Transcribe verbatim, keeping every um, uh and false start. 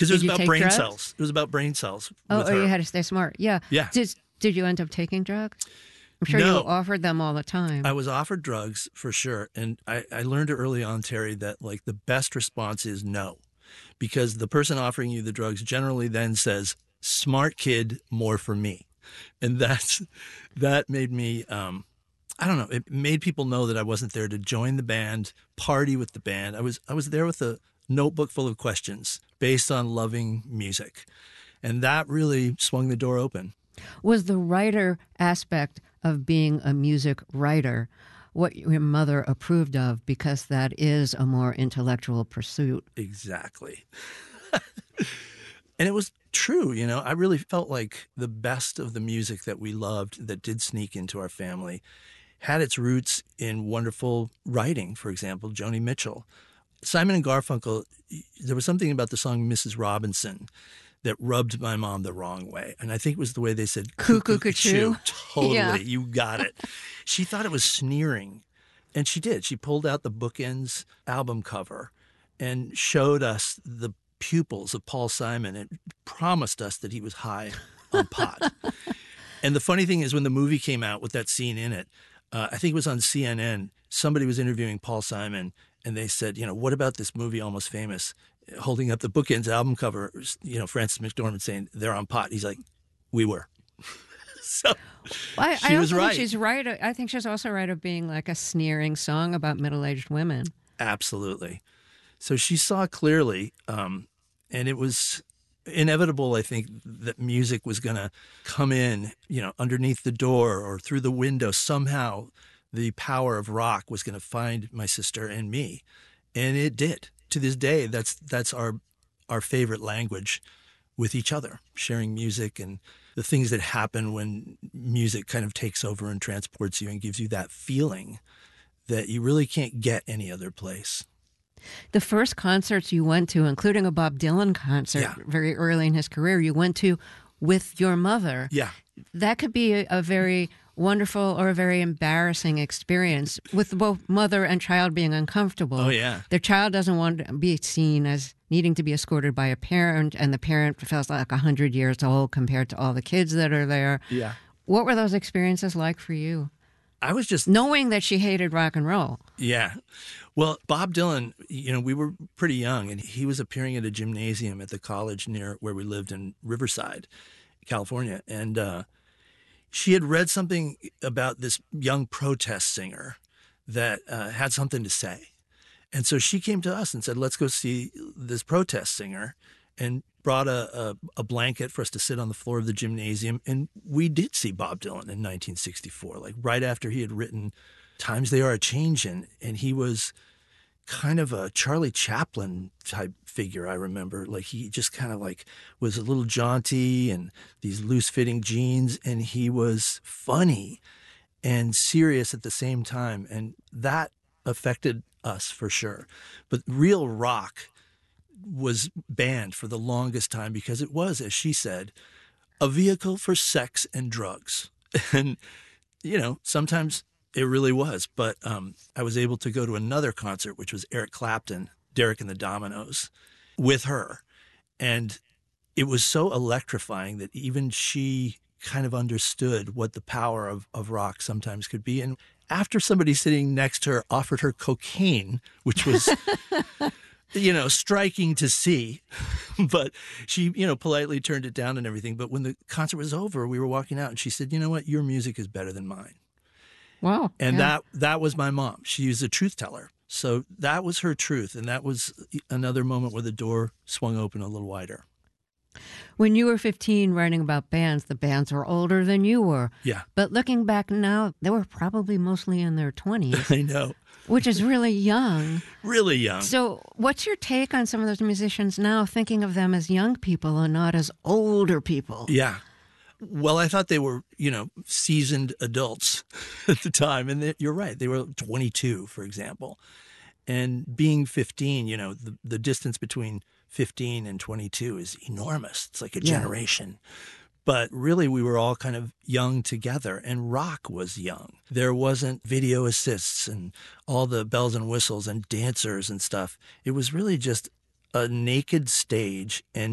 Because it was Did you about take brain drugs? cells. It was about brain cells. Oh, with oh, her. you had to stay smart. Yeah. Yeah. Did, did you end up taking drugs? I'm sure No. you offered them all the time. I was offered drugs for sure. And I, I learned early on, Terry, that like the best response is no. Because the person offering you the drugs generally then says, smart kid, more for me. And that's, that made me, um, I don't know, it made people know that I wasn't there to join the band, party with the band. I was, I was there with a notebook full of questions based on loving music. And that really swung the door open. Was the writer aspect of being a music writer what your mother approved of, because that is a more intellectual pursuit? Exactly. And it was true, you know. I really felt like the best of the music that we loved that did sneak into our family had its roots in wonderful writing. For example, Joni Mitchell. Simon and Garfunkel, there was something about the song Missus Robinson that rubbed my mom the wrong way. And I think it was the way they said Cuckoo-ca-choo. Totally. Yeah. You got it. She thought it was sneering. And she did. She pulled out the Bookends album cover and showed us the pupils of Paul Simon and promised us that he was high on pot. And the funny thing is, when the movie came out with that scene in it, uh, I think it was on C N N, somebody was interviewing Paul Simon, and they said, you know, what about this movie Almost Famous? Holding up the Bookends album cover, you know, Frances McDormand saying they're on pot. He's like, we were. So I, she I was also right. think she's right. I think she's also right of being like a sneering song about middle-aged women. Absolutely. So she saw clearly, um, and it was inevitable, I think, that music was going to come in, you know, underneath the door or through the window. Somehow the power of rock was going to find my sister and me. And it did. To this day, that's that's our our favorite language with each other, sharing music and the things that happen when music kind of takes over and transports you and gives you that feeling that you really can't get any other place. The first concerts you went to, including a Bob Dylan concert Yeah. very early in his career, you went to with your mother. Yeah. That could be a, a very wonderful or a very embarrassing experience, with both mother and child being uncomfortable. Oh, yeah. The child doesn't want to be seen as needing to be escorted by a parent, and the parent feels like one hundred years old compared to all the kids that are there. Yeah. What were those experiences like for you? I was just Knowing that she hated rock and roll. Yeah. Well, Bob Dylan, you know, we were pretty young, and he was appearing at a gymnasium at the college near where we lived in Riverside, California. And uh, she had read something about this young protest singer that uh, had something to say. And so she came to us and said, let's go see this protest singer, and brought a, a, a blanket for us to sit on the floor of the gymnasium. And we did see Bob Dylan in nineteen sixty-four, like right after he had written Times They Are A-Changin'. And he was kind of a Charlie Chaplin type figure, I remember. Like he just kind of like was a little jaunty and these loose fitting jeans, and he was funny and serious at the same time. And that affected us for sure. But real rock was banned for the longest time because it was, as she said, a vehicle for sex and drugs. And, you know, sometimes it really was. But um, I was able to go to another concert, which was Eric Clapton, Derek and the Dominoes, with her. And it was so electrifying that even she kind of understood what the power of, of rock sometimes could be. And after somebody sitting next to her offered her cocaine, which was... you know, striking to see, but she, you know, politely turned it down and everything. But when the concert was over, we were walking out and she said, you know what, your music is better than mine. Wow. And yeah. that, that was my mom. She was a truth teller. So that was her truth. And that was another moment where the door swung open a little wider. When you were fifteen writing about bands, the bands were older than you were. Yeah. But looking back now, they were probably mostly in their twenties. I know. Which is really young. Really young. So what's your take on some of those musicians now, thinking of them as young people and not as older people? Yeah. Well, I thought they were, you know, seasoned adults at the time. And they, you're right. They were twenty-two, for example. And being fifteen, you know, the, the distance between fifteen and twenty-two is enormous. It's like a Yeah. generation. But really, we were all kind of young together, and rock was young. There wasn't video assists and all the bells and whistles and dancers and stuff. It was really just a naked stage and